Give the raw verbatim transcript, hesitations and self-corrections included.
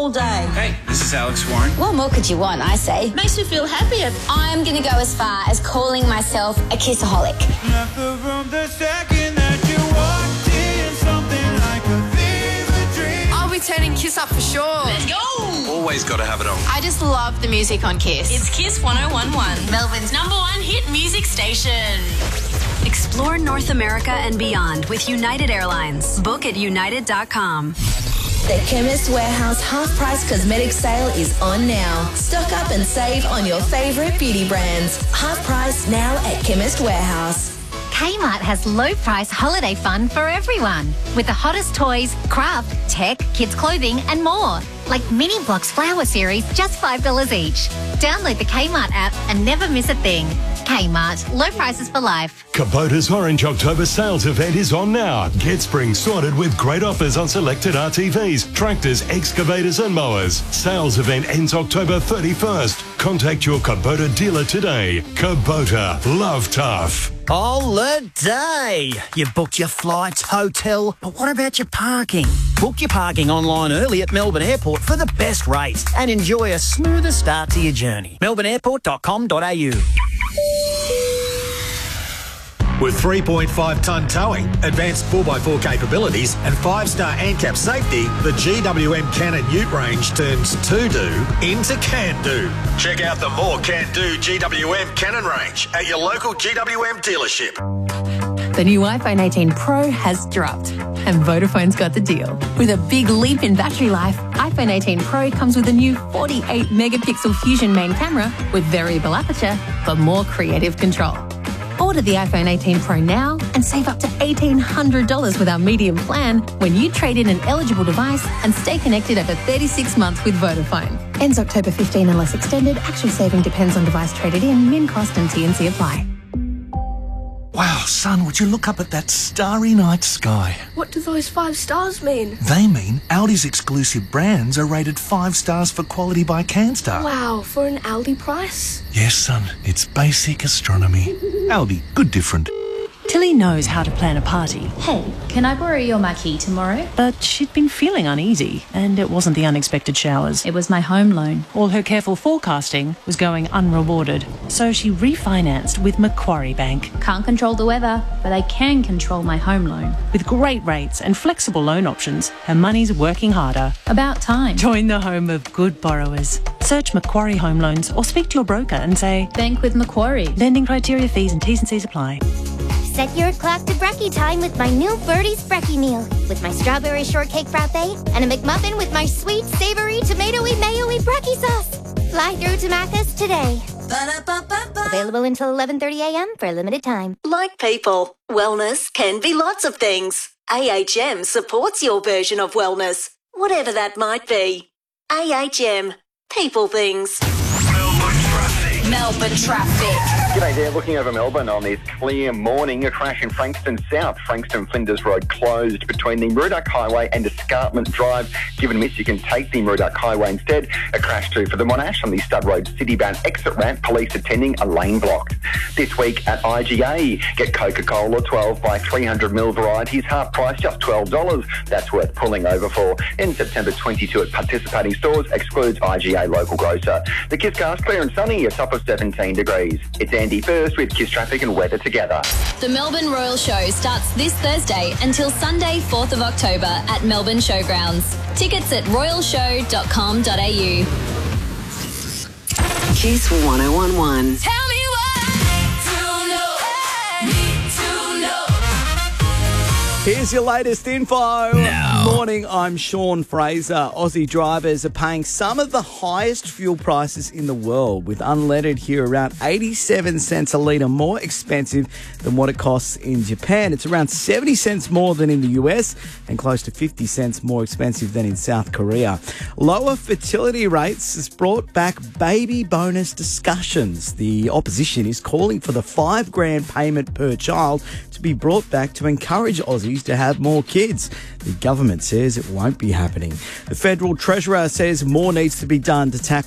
all day. Hey, this is Alex Warren. What more could you want, I say? Makes me feel happier. I'm going to go as far as calling myself a kissaholic. I'll be turning Kiss up for sure. Let's go! Always got to have it on. I just love the music on Kiss. It's Kiss one oh one one, Melbourne's number one hit music station. Explore North America and beyond with United Airlines. Book at united dot com. The Chemist Warehouse half-price cosmetic sale is on now. Stock up and save on your favourite beauty brands. Half price now at Chemist Warehouse. Kmart has low-price holiday fun for everyone. With the hottest toys, craft, tech, kids' clothing and more. Like Mini Blocks Flower Series, just five dollars each. Download the Kmart app and never miss a thing. Kmart, low prices for life. Kubota's Orange October sales event is on now. Get spring sorted with great offers on selected R T Vs, tractors, excavators and mowers. Sales event ends October thirty-first. Contact your Kubota dealer today. Kubota, love tough. Holiday! You've booked your flights, hotel, but what about your parking? Book your parking online early at Melbourne Airport for the best rates and enjoy a smoother start to your journey. melbourne airport dot com dot a u. With three point five tonne towing, advanced four by four capabilities and five star ANCAP safety, the G W M Cannon Ute range turns to-do into can-do. Check out the more can-do G W M Cannon range at your local G W M dealership. The new iPhone eighteen Pro has dropped and Vodafone's got the deal. With a big leap in battery life, iPhone eighteen Pro comes with a new forty-eight megapixel Fusion main camera with variable aperture for more creative control. Order the iPhone eighteen Pro now and save up to eighteen hundred dollars with our medium plan when you trade in an eligible device and stay connected over thirty-six months with Vodafone. Ends October fifteenth unless extended. Actual saving depends on device traded in. Min cost and T and C apply. Wow, son, would you look up at that starry night sky? What do those five stars mean? They mean Aldi's exclusive brands are rated five stars for quality by CanStar. Wow, for an Aldi price? Yes, son, it's basic astronomy. Aldi, good different. Tilly knows how to plan a party. Hey, can I borrow your marquee tomorrow? But she'd been feeling uneasy, and it wasn't the unexpected showers. It was my home loan. All her careful forecasting was going unrewarded, so she refinanced with Macquarie Bank. Can't control the weather, but I can control my home loan. With great rates and flexible loan options, her money's working harder. About time. Join the home of good borrowers. Search Macquarie Home Loans or speak to your broker and say, Bank with Macquarie. Lending criteria, fees and T's and C's apply. Set your clock to brekkie time with my new Birdie's Brekkie meal. With my strawberry shortcake frappe and a McMuffin with my sweet, savoury, tomatoey, mayo-y brekkie sauce. Fly through to Mathis today. Ba-da-ba-ba-ba. Available until eleven thirty a m for a limited time. Like people, wellness can be lots of things. A H M supports your version of wellness, whatever that might be. A H M, people things. Melbourne traffic. G'day there, looking over Melbourne on this clear morning. A crash in Frankston South. Frankston Flinders Road closed between the Murdoch Highway and Escarpment Drive. Given a miss, you can take the Murdoch Highway instead. A crash too for the Monash on the Stud Road City-bound exit ramp. Police attending, a lane blocked. This week at I G A, get Coca-Cola twelve by three hundred mil varieties, half price, just twelve dollars. That's worth pulling over for. In September twenty-two at participating stores, excludes I G A local grocer. The Kiss Cast clear and sunny, a top of seventeen degrees. It's Andy First with Kiss Traffic and weather together. The Melbourne Royal Show starts this Thursday until Sunday, fourth of October at Melbourne Showgrounds. Tickets at royal show dot com dot a u. Kiss one oh one one. Tell me what to know, need to know. Here's your latest info. Now. Morning, I'm Sean Fraser. Aussie drivers are paying some of the highest fuel prices in the world, with unleaded here around eighty-seven cents a litre more expensive than what it costs in Japan. It's around seventy cents more than in the U S and close to fifty cents more expensive than in South Korea. Lower fertility rates has brought back baby bonus discussions. The opposition is calling for the five grand payment per child to be brought back to encourage Aussies to have more kids. The government says it won't be happening. The Federal Treasurer says more needs to be done to tackle